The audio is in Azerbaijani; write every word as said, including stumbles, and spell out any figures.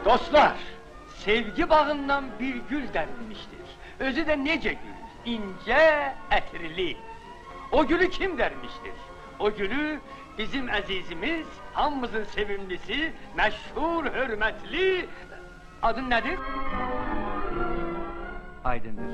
Dostlar, sevgi bağından bir gül dərmişdir. Özü de nece gül, ince, ətrili. O gülü kim dərmişdir? O gülü bizim əzizimiz, hamımızın sevimlisi, məşhur, hörmətli... Adın nədir? Aydındır.